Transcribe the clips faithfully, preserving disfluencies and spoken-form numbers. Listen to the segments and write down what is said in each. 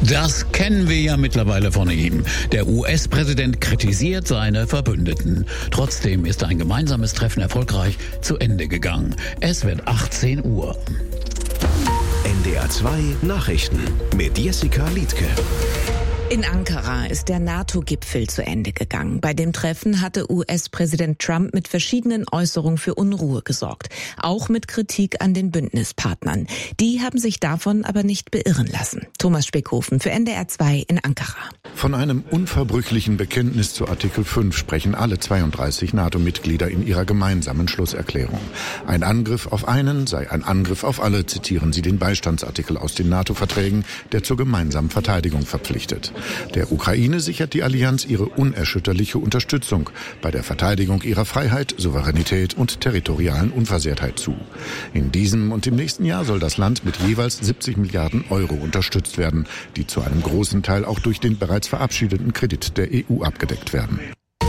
Das kennen wir ja mittlerweile von ihm. Der U S-Präsident kritisiert seine Verbündeten. Trotzdem ist ein gemeinsames Treffen erfolgreich zu Ende gegangen. Es wird achtzehn Uhr. N D R zwei Nachrichten mit Jessica Liedtke. In Ankara ist der NATO-Gipfel zu Ende gegangen. Bei dem Treffen hatte U S-Präsident Trump mit verschiedenen Äußerungen für Unruhe gesorgt. Auch mit Kritik an den Bündnispartnern. Die haben sich davon aber nicht beirren lassen. Thomas Speckhofen für N D R zwei in Ankara. Von einem unverbrüchlichen Bekenntnis zu Artikel fünf sprechen alle zweiunddreißig NATO-Mitglieder in ihrer gemeinsamen Schlusserklärung. Ein Angriff auf einen sei ein Angriff auf alle, zitieren sie den Beistandsartikel aus den NATO-Verträgen, der zur gemeinsamen Verteidigung verpflichtet. Der Ukraine sichert die Allianz ihre unerschütterliche Unterstützung bei der Verteidigung ihrer Freiheit, Souveränität und territorialen Unversehrtheit zu. In diesem und im nächsten Jahr soll das Land mit jeweils siebzig Milliarden Euro unterstützt werden, die zu einem großen Teil auch durch den bereits verabschiedeten Kredit der E U abgedeckt werden.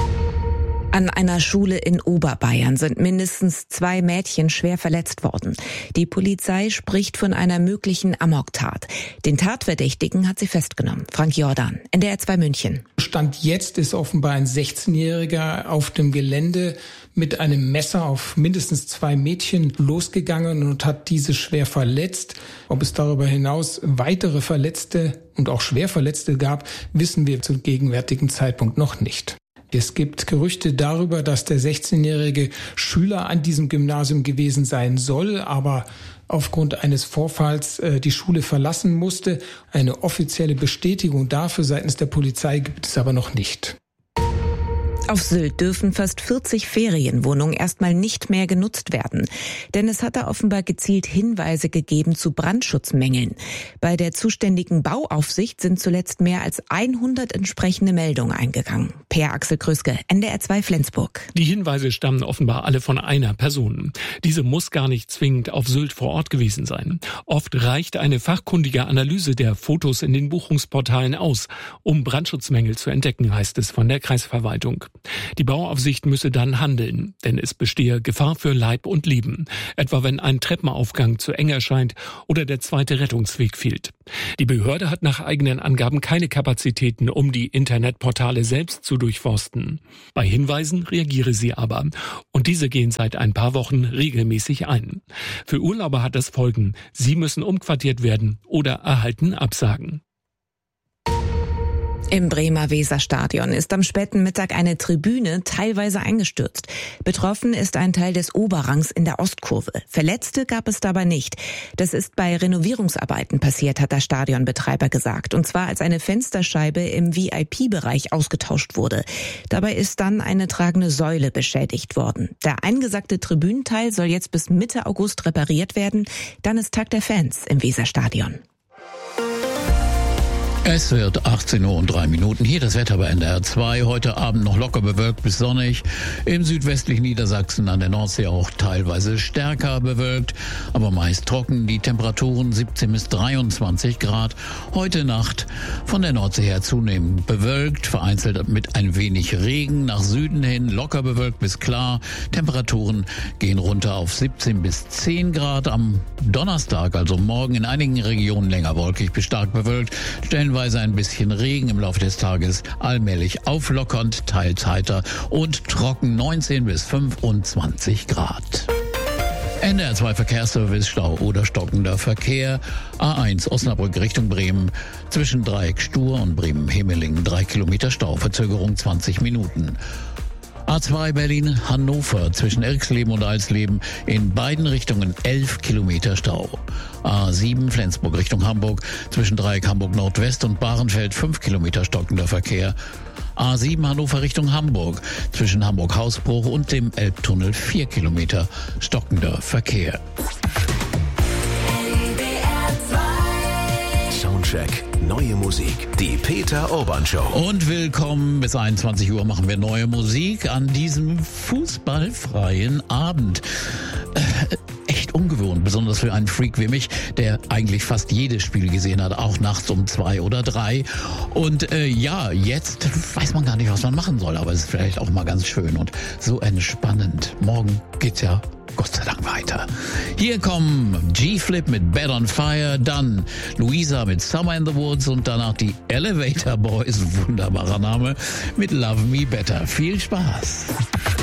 An einer Schule in Oberbayern sind mindestens zwei Mädchen schwer verletzt worden. Die Polizei spricht von einer möglichen Amoktat. Den Tatverdächtigen hat sie festgenommen. Frank Jordan, N D R zwei München. Stand jetzt ist offenbar ein sechzehnjähriger auf dem Gelände mit einem Messer auf mindestens zwei Mädchen losgegangen und hat diese schwer verletzt. Ob es darüber hinaus weitere Verletzte und auch Schwerverletzte gab, wissen wir zum gegenwärtigen Zeitpunkt noch nicht. Es gibt Gerüchte darüber, dass der sechzehnjährige Schüler an diesem Gymnasium gewesen sein soll, aber aufgrund eines Vorfalls äh, die Schule verlassen musste. Eine offizielle Bestätigung dafür seitens der Polizei gibt es aber noch nicht. Auf Sylt dürfen fast vierzig Ferienwohnungen erstmal nicht mehr genutzt werden. Denn es hat da offenbar gezielt Hinweise gegeben zu Brandschutzmängeln. Bei der zuständigen Bauaufsicht sind zuletzt mehr als hundert entsprechende Meldungen eingegangen. Per Axel Krüske, N D R zwei Flensburg. Die Hinweise stammen offenbar alle von einer Person. Diese muss gar nicht zwingend auf Sylt vor Ort gewesen sein. Oft reicht eine fachkundige Analyse der Fotos in den Buchungsportalen aus, um Brandschutzmängel zu entdecken, heißt es von der Kreisverwaltung. Die Bauaufsicht müsse dann handeln, denn es bestehe Gefahr für Leib und Leben, etwa wenn ein Treppenaufgang zu eng erscheint oder der zweite Rettungsweg fehlt. Die Behörde hat nach eigenen Angaben keine Kapazitäten, um die Internetportale selbst zu durchforsten. Bei Hinweisen reagiere sie aber, und diese gehen seit ein paar Wochen regelmäßig ein. Für Urlauber hat das Folgen: Sie müssen umquartiert werden oder erhalten Absagen. Im Bremer Weserstadion ist am späten Mittag eine Tribüne teilweise eingestürzt. Betroffen ist ein Teil des Oberrangs in der Ostkurve. Verletzte gab es dabei nicht. Das ist bei Renovierungsarbeiten passiert, hat der Stadionbetreiber gesagt. Und zwar als eine Fensterscheibe im V I P-Bereich ausgetauscht wurde. Dabei ist dann eine tragende Säule beschädigt worden. Der eingesackte Tribünenteil soll jetzt bis Mitte August repariert werden. Dann ist Tag der Fans im Weserstadion. Es wird achtzehn Uhr und drei Minuten. Hier das Wetter bei N D R zwei. Heute Abend noch locker bewölkt bis sonnig. Im südwestlichen Niedersachsen an der Nordsee auch teilweise stärker bewölkt, aber meist trocken. Die Temperaturen siebzehn bis dreiundzwanzig Grad. Heute Nacht von der Nordsee her zunehmend bewölkt, vereinzelt mit ein wenig Regen. Nach Süden hin locker bewölkt bis klar. Temperaturen gehen runter auf siebzehn bis zehn Grad. Am Donnerstag, also morgen, in einigen Regionen länger wolkig bis stark bewölkt. Stellenweise ein bisschen Regen, im Laufe des Tages allmählich auflockernd, teils heiter und trocken, neunzehn bis fünfundzwanzig Grad. N D R zwei Verkehrsservice, Stau oder stockender Verkehr. A eins Osnabrück Richtung Bremen, zwischen Dreieck Stur und Bremen-Hemelingen drei Kilometer Stau, Verzögerung zwanzig Minuten. A zwei Berlin-Hannover zwischen Erxleben und Alsleben in beiden Richtungen elf Kilometer Stau. A sieben Flensburg Richtung Hamburg zwischen Dreieck Hamburg Nordwest und Bahrenfeld fünf Kilometer stockender Verkehr. A sieben Hannover Richtung Hamburg zwischen Hamburg-Hausbruch und dem Elbtunnel vier Kilometer stockender Verkehr. Soundcheck. Neue Musik. Die Peter Urban Show. Und willkommen, bis einundzwanzig Uhr machen wir neue Musik an diesem fußballfreien Abend. Äh, echt ungewohnt. besonders für einen Freak wie mich, der eigentlich fast jedes Spiel gesehen hat, auch nachts um zwei oder drei. Und äh, ja, jetzt weiß man gar nicht, was man machen soll, aber es ist vielleicht auch mal ganz schön und so entspannend. Morgen geht's ja Gott sei Dank weiter. Hier kommen G-Flip mit Bed on Fire, dann Louisa mit Summer in the Woods und danach die Elevator Boys, wunderbarer Name, mit Love Me Better. Viel Spaß!